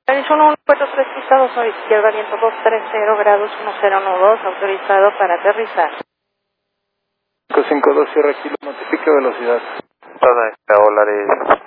Es 1, puerto 3 pisados a izquierda, viento 230 grados, 1012, autorizado para aterrizar. 552 Sierra Kilo, notifique velocidad. Hola, Dólares.